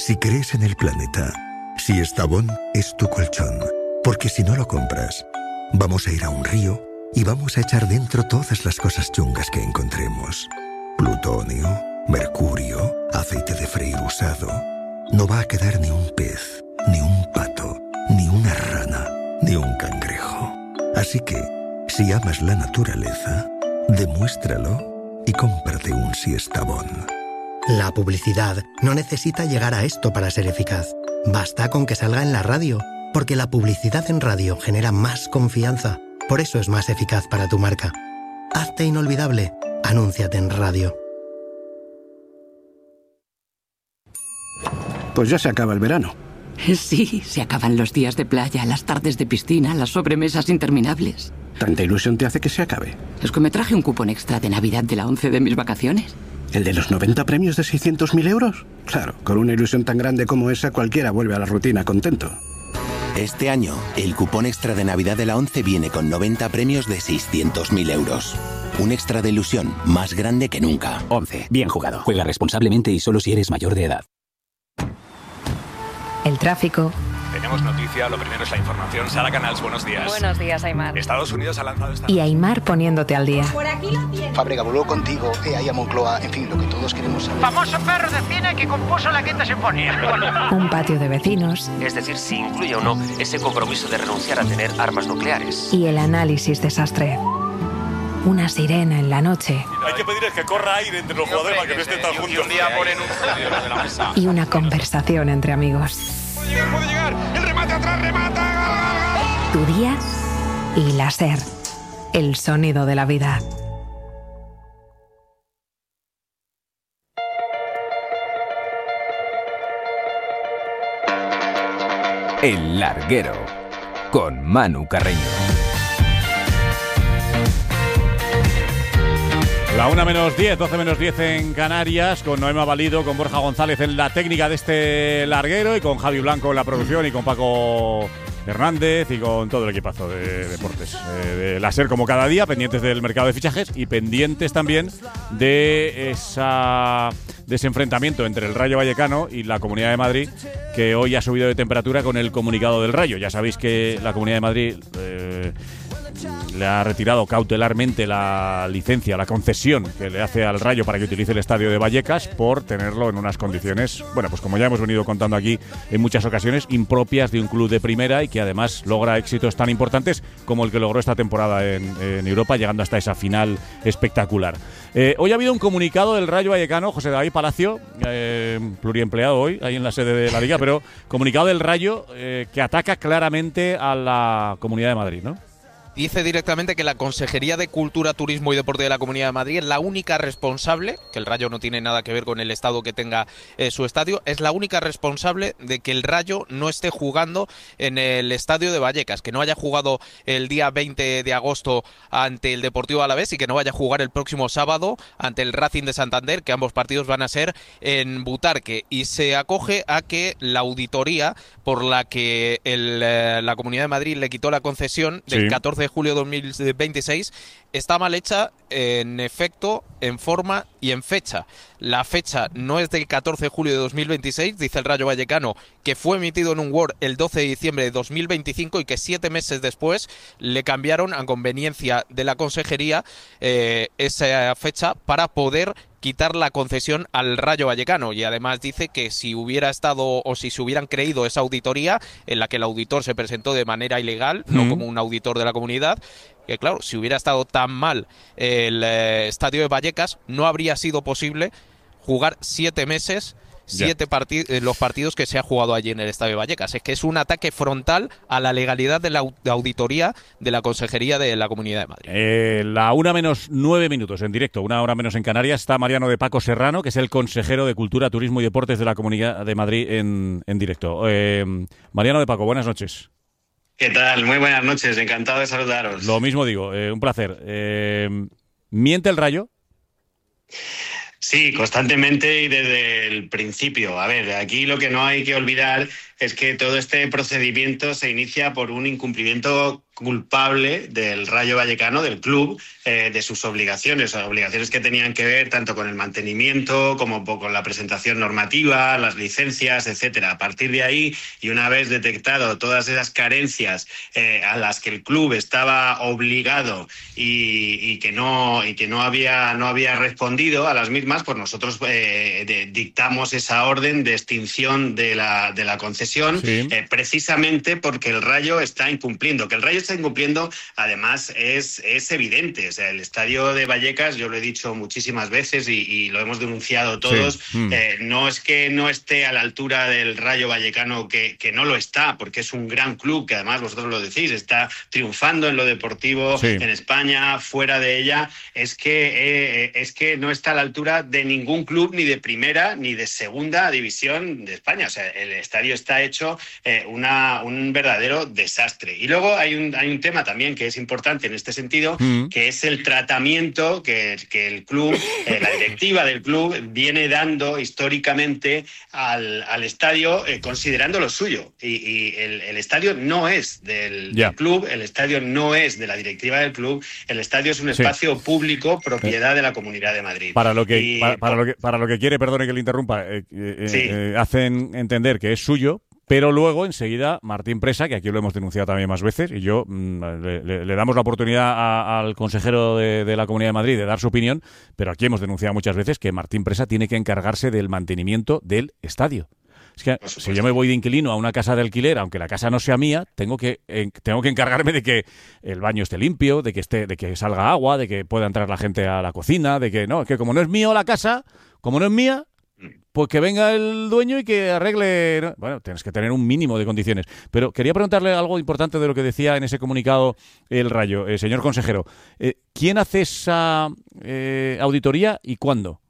Si crees en el planeta, si Estavón es tu colchón, porque si no lo compras, vamos a ir a un río y vamos a echar dentro todas las cosas chungas que encontremos. Plutonio, mercurio, aceite de freír usado. No va a quedar ni un pez, ni un pato, ni una rana, ni un cangrejo. Así que, si amas la naturaleza, demuéstralo y cómprate un Siestabón. La publicidad no necesita llegar a esto para ser eficaz. Basta con que salga en la radio, porque la publicidad en radio genera más confianza. Por eso es más eficaz para tu marca. Hazte inolvidable. Anúnciate en radio. Pues ya se acaba el verano. Sí, se acaban los días de playa, las tardes de piscina, las sobremesas interminables. ¿Tanta ilusión te hace que se acabe? Es que me traje un cupón extra de Navidad de la 11 de mis vacaciones. ¿El de los 90 premios de 600.000 euros? Claro, con una ilusión tan grande como esa, cualquiera vuelve a la rutina contento. Este año, el cupón extra de Navidad de la 11 viene con 90 premios de 600.000 euros. Un extra de ilusión más grande que nunca. 11. Bien jugado. Juega responsablemente y solo si eres mayor de edad. El tráfico. Tenemos noticia, lo primero es la información. Sara Canals, buenos días. Buenos días, Aimar. Estados Unidos ha lanzado esta... Y Aimar poniéndote al día. Por aquí lo tienes. Fábrega voló contigo, ahí a Moncloa, en fin, lo que todos queremos saber. Famoso perro de cine que compuso la Quinta Sinfonía. Un patio de vecinos. Es decir, si incluye o no ese compromiso de renunciar a tener armas nucleares. Y el análisis desastre. Una sirena en la noche. Hay que pedirles que corra aire entre los jugadores para que no estén tan juntos. Un día ponen un... Y una conversación entre amigos. Puede llegar, el remate atrás, remata. Tu día y la SER. El sonido de la vida. El Larguero, con Manu Carreño. La 1 menos 10, 12 menos 10 en Canarias, con Noema Valido, con Borja González en la técnica de este larguero y con Javi Blanco en la producción y con Paco Hernández y con todo el equipazo de deportes de la SER como cada día, pendientes del mercado de fichajes y pendientes también de ese enfrentamiento entre el Rayo Vallecano y la Comunidad de Madrid, que hoy ha subido de temperatura con el comunicado del Rayo. Ya sabéis que la Comunidad de Madrid le ha retirado cautelarmente la licencia, la concesión que le hace al Rayo para que utilice el estadio de Vallecas por tenerlo en unas condiciones, bueno, pues como ya hemos venido contando aquí en muchas ocasiones, impropias de un club de primera y que además logra éxitos tan importantes como el que logró esta temporada en Europa, llegando hasta esa final espectacular. Hoy ha habido un comunicado del Rayo Vallecano, José David Palacio, pluriempleado hoy, ahí en la sede de la Liga, pero comunicado del Rayo que ataca claramente a la Comunidad de Madrid, ¿no? Dice directamente que la Consejería de Cultura, Turismo y Deporte de la Comunidad de Madrid es la única responsable, que el Rayo no tiene nada que ver con el estado que tenga su estadio, es la única responsable de que el Rayo no esté jugando en el estadio de Vallecas, que no haya jugado el día 20 de agosto ante el Deportivo Alavés y que no vaya a jugar el próximo sábado ante el Racing de Santander, que ambos partidos van a ser en Butarque. Y se acoge a que la auditoría por la que la Comunidad de Madrid le quitó la concesión del 14 de julio de 2026 está mal hecha en efecto, en forma y en fecha. La fecha no es del 14 de julio de 2026, dice el Rayo Vallecano, que fue emitido en un Word el 12 de diciembre de 2025 y que 7 meses después le cambiaron a conveniencia de la consejería esa fecha para poder quitar la concesión al Rayo Vallecano. Y además dice que si hubiera estado o si se hubieran creído esa auditoría en la que el auditor se presentó de manera ilegal, no como un auditor de la comunidad, que claro, si hubiera estado tan mal el estadio de Vallecas, no habría sido posible jugar 7 meses, los partidos que se ha jugado allí en el estadio de Vallecas. Es que es un ataque frontal a la legalidad de la auditoría de la Consejería de la Comunidad de Madrid. La 1 menos 9 minutos en directo, 1 hora menos en Canarias, está Mariano de Paco Serrano, que es el consejero de Cultura, Turismo y Deportes de la Comunidad de Madrid en directo. Mariano de Paco, buenas noches. ¿Qué tal? Muy buenas noches, encantado de saludaros. Lo mismo digo, un placer. ¿Miente el Rayo? Sí, constantemente y desde el principio. A ver, aquí lo que no hay que olvidar es que todo este procedimiento se inicia por un incumplimiento culpable del Rayo Vallecano, del club, de sus obligaciones que tenían que ver tanto con el mantenimiento como con la presentación normativa, las licencias, etcétera. A partir de ahí, y una vez detectado todas esas carencias a las que el club estaba obligado y que no había respondido a las mismas, pues nosotros dictamos esa orden de extinción de la concesión, precisamente porque el Rayo está incumpliendo. Que el Rayo está incumpliendo, además, es evidente. O sea, el estadio de Vallecas, yo lo he dicho muchísimas veces y lo hemos denunciado todos, no es que no esté a la altura del Rayo Vallecano, que no lo está, porque es un gran club, que además vosotros lo decís, está triunfando en lo deportivo en España, fuera de ella. Es que no está a la altura de ningún club, ni de primera ni de segunda división de España. O sea, el estadio está hecho un verdadero desastre. Y luego hay un tema también que es importante en este sentido, que es el tratamiento que el club, la directiva del club, viene dando históricamente al estadio, considerando lo suyo. Y el estadio no es del club, el estadio no es de la directiva del club, el estadio es un espacio público, propiedad de la Comunidad de Madrid. Para lo que quiere, perdone que le interrumpa, hacen entender que es suyo, pero luego, enseguida, Martín Presa, que aquí lo hemos denunciado también más veces, y yo le damos la oportunidad al consejero de la Comunidad de Madrid de dar su opinión, pero aquí hemos denunciado muchas veces que Martín Presa tiene que encargarse del mantenimiento del estadio. Es que si yo me voy de inquilino a una casa de alquiler, aunque la casa no sea mía, tengo que encargarme de que el baño esté limpio, de que salga agua, de que pueda entrar la gente a la cocina, de que como no es mío la casa, como no es mía, pues que venga el dueño y que arregle... ¿no? Bueno, tienes que tener un mínimo de condiciones. Pero quería preguntarle algo importante de lo que decía en ese comunicado el Rayo. Señor consejero, ¿quién hace esa auditoría y cuándo?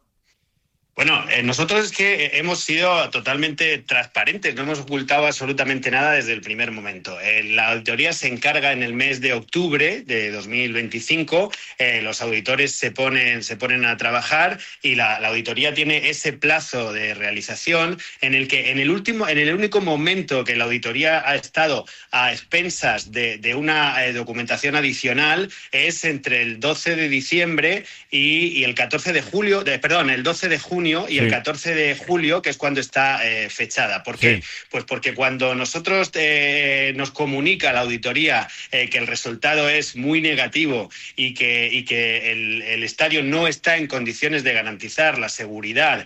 Bueno, nosotros es que hemos sido totalmente transparentes, no hemos ocultado absolutamente nada desde el primer momento. La auditoría se encarga en el mes de octubre de 2025, los auditores se ponen a trabajar y la auditoría tiene ese plazo de realización en el que en el único momento que la auditoría ha estado a expensas de una documentación adicional es entre el 12 de diciembre y el 14 de julio, el 12 de junio y el 14 de julio, que es cuando está fechada. ¿Por qué? Pues porque cuando nosotros nos comunica la auditoría que el resultado es muy negativo y que el estadio no está en condiciones de garantizar la seguridad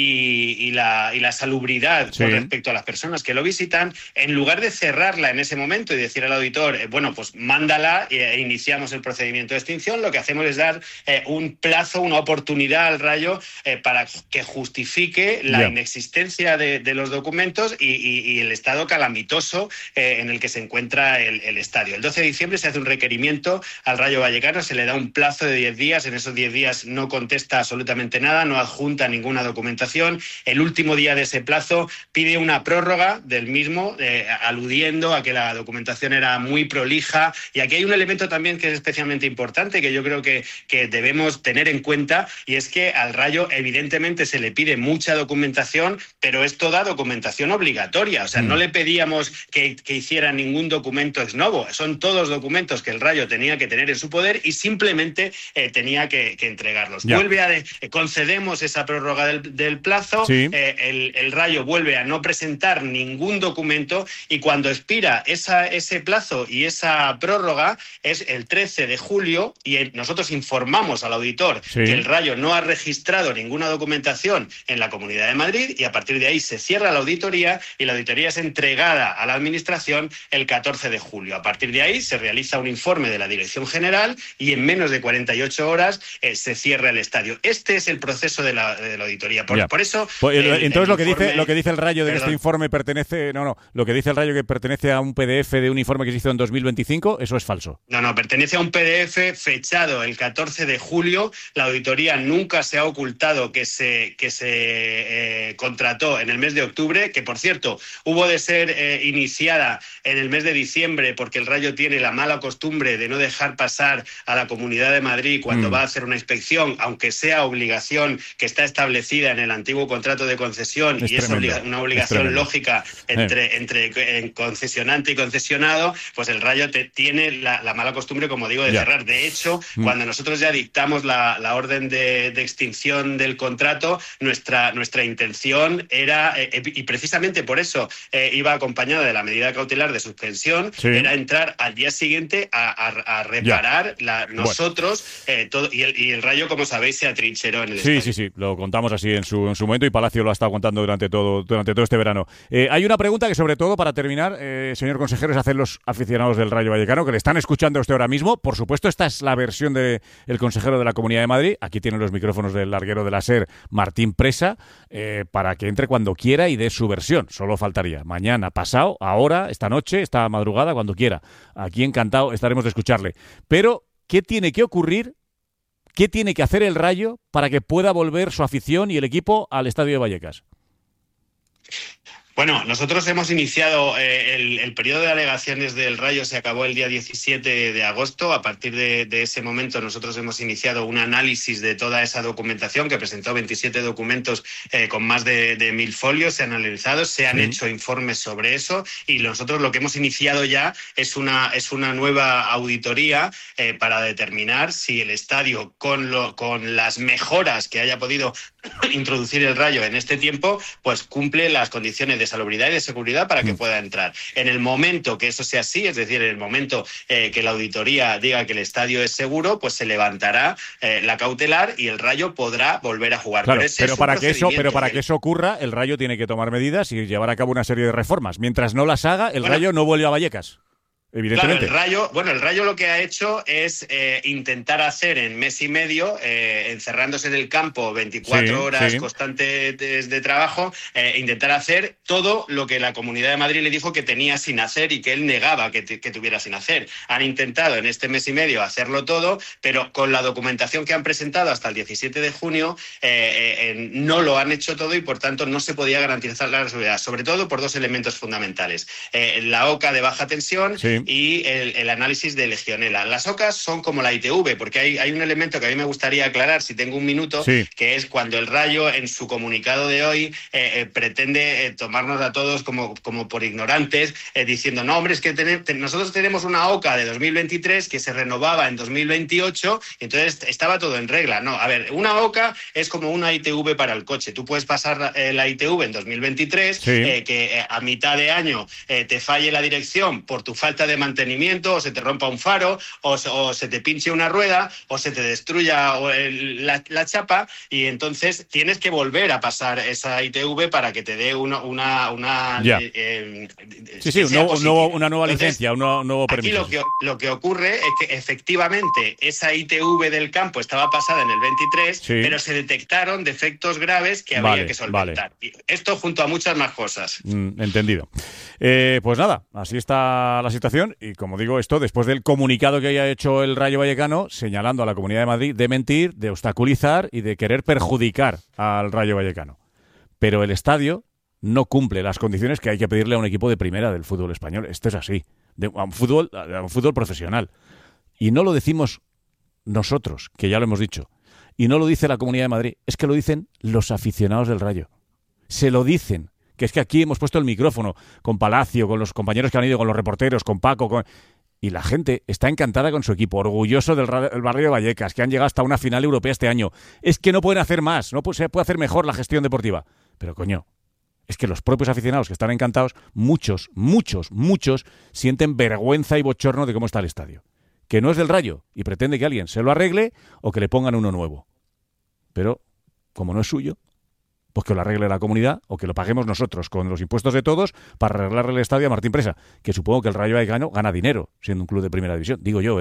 y la salubridad con respecto a las personas que lo visitan, en lugar de cerrarla en ese momento y decir al auditor, pues mándala e iniciamos el procedimiento de extinción, lo que hacemos es dar un plazo, una oportunidad al Rayo para que justifique la inexistencia de los documentos y el estado calamitoso en el que se encuentra el estadio. El 12 de diciembre se hace un requerimiento al Rayo Vallecano, se le da un plazo de 10 días, en esos 10 días no contesta absolutamente nada, no adjunta ninguna documentación. El último día de ese plazo pide una prórroga del mismo, aludiendo a que la documentación era muy prolija. Y aquí hay un elemento también que es especialmente importante, que yo creo que debemos tener en cuenta, y es que al Rayo evidentemente se le pide mucha documentación, pero es toda documentación obligatoria. O sea, no le pedíamos que hiciera ningún documento ex novo. Son todos documentos que el Rayo tenía que tener en su poder y simplemente tenía que entregarlos. Concedemos esa prórroga del plazo, el Rayo vuelve a no presentar ningún documento y cuando expira ese plazo y esa prórroga es el 13 de julio y nosotros informamos al auditor que el Rayo no ha registrado ninguna documentación en la Comunidad de Madrid y a partir de ahí se cierra la auditoría y la auditoría es entregada a la Administración el 14 de julio. A partir de ahí se realiza un informe de la Dirección General y en menos de 48 horas se cierra el estadio. Este es el proceso de la auditoría. Por eso... entonces lo que dice el Rayo de que este informe pertenece... lo que dice el Rayo que pertenece a un PDF de un informe que se hizo en 2025, eso es falso. No, pertenece a un PDF fechado el 14 de julio. La auditoría nunca se ha ocultado que se se contrató en el mes de octubre, que por cierto hubo de ser iniciada en el mes de diciembre, porque el Rayo tiene la mala costumbre de no dejar pasar a la Comunidad de Madrid cuando va a hacer una inspección, aunque sea obligación que está establecida en el antiguo contrato de concesión, y es una obligación lógica entre concesionante y concesionado. Pues el Rayo tiene la mala costumbre, como digo, de cerrar. De hecho, cuando nosotros ya dictamos la orden de extinción del contrato, nuestra intención era, y precisamente por eso iba acompañada de la medida cautelar de suspensión, era entrar al día siguiente a reparar nosotros todo, y el Rayo, como sabéis, se atrincheró en el estadio. Sí, lo contamos así en su momento, y Palacio lo ha estado contando durante todo este verano. Hay una pregunta que, sobre todo, para terminar, señor consejero, es hacer los aficionados del Rayo Vallecano, que le están escuchando a usted ahora mismo. Por supuesto, esta es la versión del consejero de la Comunidad de Madrid. Aquí tienen los micrófonos del larguero de la SER, Martín Presa, para que entre cuando quiera y dé su versión. Solo faltaría. Mañana, pasado, ahora, esta noche, esta madrugada, cuando quiera. Aquí encantado estaremos de escucharle. Pero, ¿qué tiene que ocurrir? ¿Qué tiene que hacer el Rayo para que pueda volver su afición y el equipo al Estadio de Vallecas? Bueno, nosotros hemos iniciado el periodo de alegaciones del Rayo, se acabó el día 17 de agosto. A partir de ese momento nosotros hemos iniciado un análisis de toda esa documentación, que presentó 27 documentos con más de 1.000 folios. Se han analizado, se han hecho informes sobre eso, y nosotros lo que hemos iniciado ya es una nueva auditoría para determinar si el estadio, con las mejoras que haya podido introducir el Rayo en este tiempo, pues cumple las condiciones de salubridad y de seguridad para que pueda entrar. En el momento que eso sea así, es decir, en el momento que la auditoría diga que el estadio es seguro, pues se levantará la cautelar y el Rayo podrá volver a jugar. Claro, pero para que eso ocurra, el Rayo tiene que tomar medidas y llevar a cabo una serie de reformas. Mientras no las haga, el Rayo no vuelve a Vallecas. Evidentemente. Claro, el Rayo lo que ha hecho es intentar hacer en mes y medio, encerrándose en el campo 24 horas constantes de trabajo, intentar hacer todo lo que la Comunidad de Madrid le dijo que tenía sin hacer y que él negaba que tuviera sin hacer. Han intentado en este mes y medio hacerlo todo, pero con la documentación que han presentado hasta el 17 de junio no lo han hecho todo, y por tanto no se podía garantizar la seguridad, sobre todo por dos elementos fundamentales. La OCA de baja tensión y el análisis de legionela. Las OCAs son como la ITV, porque hay un elemento que a mí me gustaría aclarar, si tengo un minuto, que es cuando el Rayo, en su comunicado de hoy, pretende tomarnos a todos como por ignorantes, diciendo, no, hombre, es que nosotros tenemos una OCA de 2023 que se renovaba en 2028, y entonces estaba todo en regla. No, a ver, una OCA es como una ITV para el coche. Tú puedes pasar la ITV en 2023, que a mitad de año te falle la dirección por tu falta de mantenimiento, o se te rompa un faro, o se te pinche una rueda, o se te destruya la chapa, y entonces tienes que volver a pasar esa ITV para que te dé una nueva licencia, un nuevo permiso. Aquí lo que ocurre es que efectivamente esa ITV del campo estaba pasada en el 23, pero se detectaron defectos graves que había que solventar. Esto junto a muchas más cosas. Entendido. Pues nada, así está la situación. Y como digo, esto después del comunicado que haya hecho el Rayo Vallecano señalando a la Comunidad de Madrid de mentir, de obstaculizar y de querer perjudicar al Rayo Vallecano. Pero el estadio no cumple las condiciones que hay que pedirle a un equipo de primera del fútbol español. Esto es así, a un fútbol profesional. Y no lo decimos nosotros, que ya lo hemos dicho, y no lo dice la Comunidad de Madrid, es que lo dicen los aficionados del Rayo. Se lo dicen. Que es que aquí hemos puesto el micrófono con Palacio, con los compañeros que han ido, con los reporteros, con Paco, y la gente está encantada con su equipo, orgulloso del barrio de Vallecas, que han llegado hasta una final europea este año. Es que no pueden hacer más, se puede hacer mejor la gestión deportiva. Pero coño, es que los propios aficionados que están encantados, muchos sienten vergüenza y bochorno de cómo está el estadio. Que no es del Rayo y pretende que alguien se lo arregle o que le pongan uno nuevo. Pero, como no es suyo, pues que lo arregle la comunidad o que lo paguemos nosotros con los impuestos de todos para arreglarle el estadio a Martín Presa, que supongo que el Rayo Vallecano gana dinero siendo un club de primera división. Digo yo.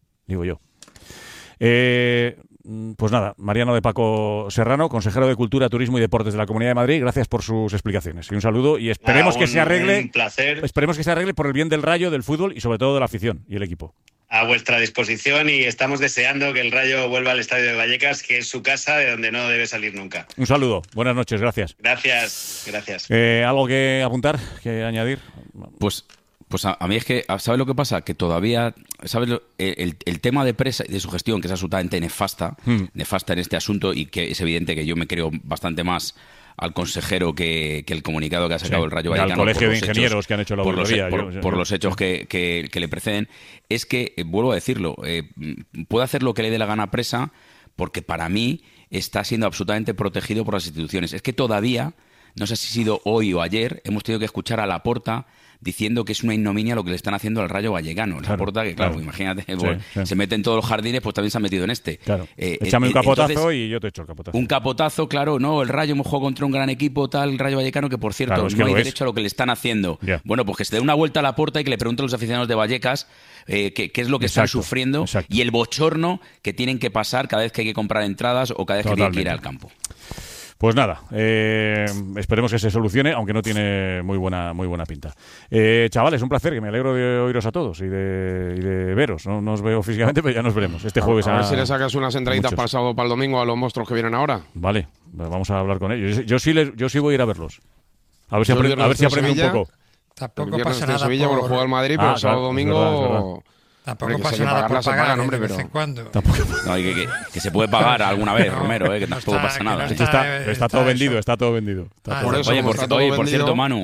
Pues nada, Mariano de Paco Serrano, consejero de Cultura, Turismo y Deportes de la Comunidad de Madrid, gracias por sus explicaciones y un saludo, y esperemos que se arregle. Un placer. Esperemos que se arregle por el bien del Rayo, del fútbol y sobre todo de la afición y el equipo. a vuestra disposición y estamos deseando que el Rayo vuelva al Estadio de Vallecas, que es su casa, de donde no debe salir nunca. Un saludo, buenas noches, gracias. Gracias. ¿Algo que apuntar, que añadir? Pues a mí es que, ¿sabes lo que pasa? Que todavía, ¿sabes? El tema de presa y de su gestión, que es absolutamente nefasta en este asunto, y que es evidente que yo me creo bastante más al consejero que el comunicado que ha sacado el Rayo Vallecano. Al colegio de ingenieros que han hecho la auditoría. Por los hechos que le preceden. Es que, vuelvo a decirlo, puede hacer lo que le dé la gana presa, porque para mí está siendo absolutamente protegido por las instituciones. Es que todavía, no sé si ha sido hoy o ayer, hemos tenido que escuchar a Laporta diciendo que es una ignominia lo que le están haciendo al Rayo Vallecano. Laporta, que claro, imagínate, se mete en todos los jardines, pues también se ha metido en este. Claro. Échame un capotazo, entonces, y yo te echo el capotazo. Un capotazo, claro, no, el Rayo hemos jugado contra un gran equipo, tal, el Rayo Vallecano, que por cierto, no hay derecho a lo que le están haciendo. Bueno, pues que se dé una vuelta a Laporta y que le pregunte a los aficionados de Vallecas qué es lo que están sufriendo y el bochorno que tienen que pasar cada vez que hay que comprar entradas o cada vez que tienen que ir al campo. Pues nada, esperemos que se solucione, aunque no tiene muy buena pinta. Chavales, un placer, que me alegro de oíros a todos y de veros. No os veo físicamente, pero ya nos veremos. Este jueves a ver si le sacas unas entraditas para el sábado, para el domingo, a los monstruos que vienen ahora. Vale, vamos a hablar con ellos. Yo sí voy a ir a verlos. A ver si aprendo un poco. Tampoco pasa nada Sevilla por jugar al Madrid, pero el sábado domingo... Tampoco pasa nada por pagar de vez en cuando. No, que se puede pagar alguna vez, Romero, que tampoco pasa nada. Está todo vendido, está todo vendido. Oye, por cierto, Manu,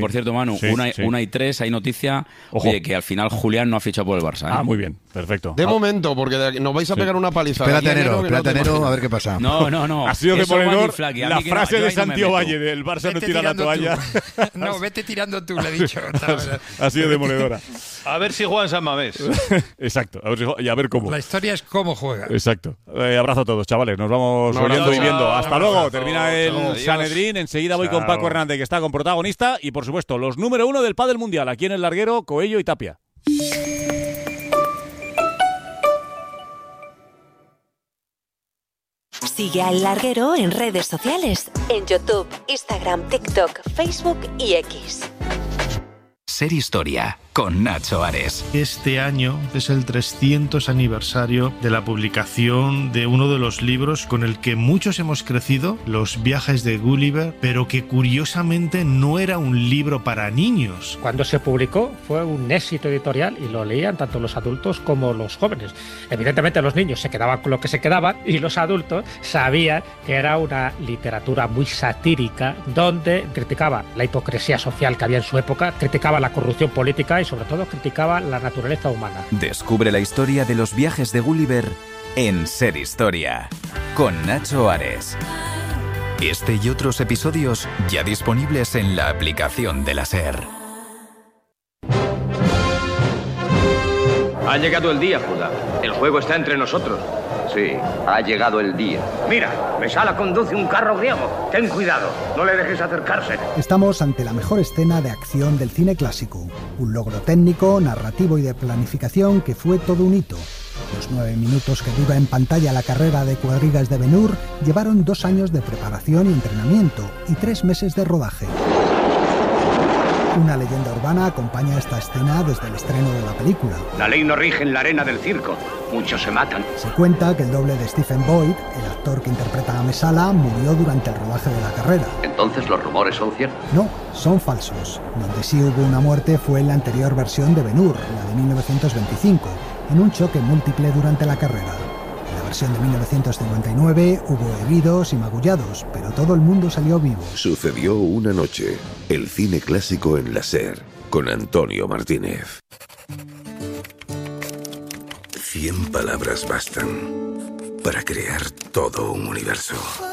1:03, hay noticia, que al final Julián no ha fichado por el Barça. Muy bien, perfecto. De momento, porque nos vais a pegar una paliza. Espérate enero, a ver qué pasa. No. Ha sido demoledor la frase de Santiago Valle del Barça no tira la toalla. No, vete tirando tú, le he dicho. Ha sido demoledora. A ver si juegan San Mamés. Exacto, a ver cómo. La historia es cómo juega. Exacto. Abrazo a todos, chavales. Nos vamos oyendo y viendo. Hasta luego. Termina el Sanedrín. Enseguida voy con Paco Hernández, que está con protagonista. Y por supuesto, los número 1 del pádel mundial. Aquí en el Larguero, Coello y Tapia. Sigue al Larguero en redes sociales. En YouTube, Instagram, TikTok, Facebook y X. Ser Historia, con Nacho Ares. Este año es el 300 aniversario de la publicación de uno de los libros con el que muchos hemos crecido, Los viajes de Gulliver, pero que curiosamente no era un libro para niños. Cuando se publicó fue un éxito editorial y lo leían tanto los adultos como los jóvenes. Evidentemente los niños se quedaban con lo que se quedaban y los adultos sabían que era una literatura muy satírica donde criticaba la hipocresía social que había en su época, criticaba la corrupción política y sobre todo criticaba la naturaleza humana. Descubre la historia de los viajes de Gulliver en Ser Historia, con Nacho Ares. Este y otros episodios ya disponibles en la aplicación de la SER. Ha llegado el día, Judá. El juego está entre nosotros. Sí, ha llegado el día. Mira, Mesala conduce un carro griego. Ten cuidado, no le dejes acercarse. Estamos ante la mejor escena de acción del cine clásico. Un logro técnico, narrativo y de planificación que fue todo un hito. Los 9 minutos que dura en pantalla la carrera de cuadrigas de Ben-Hur llevaron 2 años de preparación y entrenamiento y 3 meses de rodaje. Una leyenda urbana acompaña esta escena desde el estreno de la película. La ley no rige en la arena del circo. Muchos se matan. Se cuenta que el doble de Stephen Boyd, el actor que interpreta a Mesala, murió durante el rodaje de la carrera. ¿Entonces los rumores son ciertos? No, son falsos. Donde sí hubo una muerte fue en la anterior versión de Ben-Hur, la de 1925, en un choque múltiple durante la carrera. En la versión de 1959 hubo heridos y magullados, pero todo el mundo salió vivo. Sucedió una noche, el cine clásico en la SER, con Antonio Martínez. 100 palabras bastan para crear todo un universo.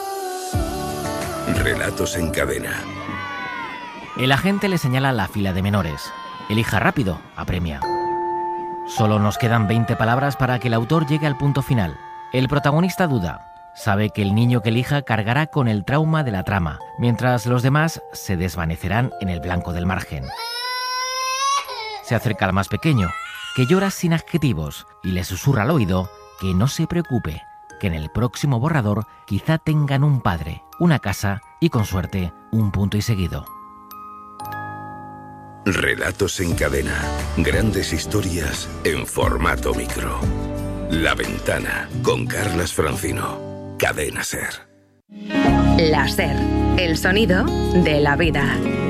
Relatos en cadena. El agente le señala la fila de menores. Elija rápido, apremia. Solo nos quedan 20 palabras para que el autor llegue al punto final. El protagonista duda. Sabe que el niño que elija cargará con el trauma de la trama, mientras los demás se desvanecerán en el blanco del margen. Se acerca al más pequeño, que llora sin adjetivos, y le susurra al oído que no se preocupe, que en el próximo borrador quizá tengan un padre, una casa y, con suerte, un punto y seguido. Relatos en cadena. Grandes historias en formato micro. La Ventana, con Carlas Francino. Cadena SER. La SER, el sonido de la vida.